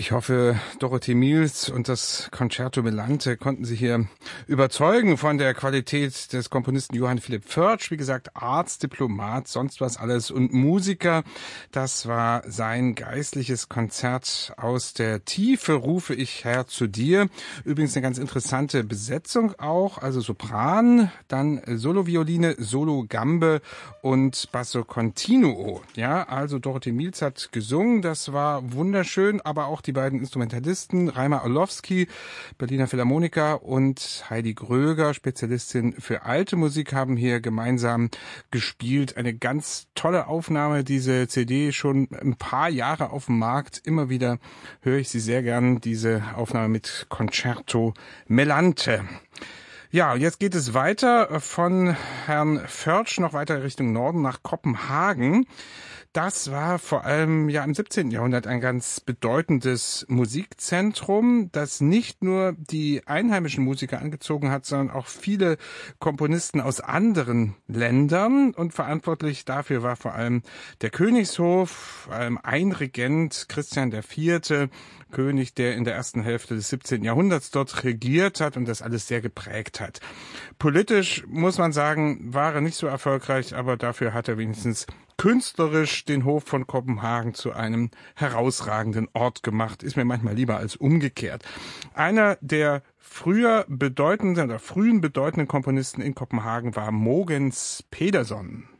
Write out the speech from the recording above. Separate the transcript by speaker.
Speaker 1: Ich hoffe, Dorothee Mielz und das Concerto Melante konnten Sie hier überzeugen von der Qualität des Komponisten Johann Philipp Förtsch. Wie gesagt, Arzt, Diplomat, sonst was alles und Musiker. Das war sein geistliches Konzert aus der Tiefe, rufe ich Herr zu dir. Übrigens eine ganz interessante Besetzung auch, also Sopran, dann Solovioline, Solo-Gambe und Basso Continuo. Ja, also Dorothee Mielz hat gesungen, das war wunderschön, aber auch die beiden Instrumentalisten, Reimer Orlowski, Berliner Philharmoniker und Heidi Gröger, Spezialistin für alte Musik, haben hier gemeinsam gespielt. Eine ganz tolle Aufnahme, diese CD schon ein paar Jahre auf dem Markt. Immer wieder höre ich sie sehr gern, diese Aufnahme mit Concerto Melante. Ja, jetzt geht es weiter von Herrn Förtsch noch weiter Richtung Norden nach Kopenhagen. Das war vor allem ja im 17. Jahrhundert ein ganz bedeutendes Musikzentrum, das nicht nur die einheimischen Musiker angezogen hat, sondern auch viele Komponisten aus anderen Ländern. Und verantwortlich dafür war vor allem der Königshof, vor allem ein Regent, Christian IV., König, der in der ersten Hälfte des 17. Jahrhunderts dort regiert hat und das alles sehr geprägt hat. Politisch, muss man sagen, war er nicht so erfolgreich, aber dafür hat er wenigstens künstlerisch den Hof von Kopenhagen zu einem herausragenden Ort gemacht. Ist mir manchmal lieber als umgekehrt. Einer der frühen bedeutenden Komponisten in Kopenhagen war Mogens Pedersen.